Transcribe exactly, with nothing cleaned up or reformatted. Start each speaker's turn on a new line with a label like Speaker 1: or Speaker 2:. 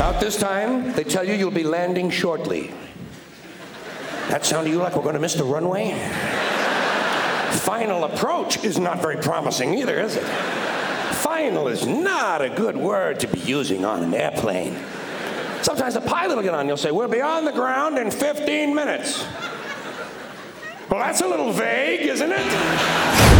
Speaker 1: About this time, they tell you you'll be landing shortly. That sound to you like we're going to miss the runway? Final approach is not very promising either, is it? Final is not a good word to be using on an airplane. Sometimes the pilot will get on and he'll say, we'll be on the ground in fifteen minutes. Well, that's a little vague, isn't it?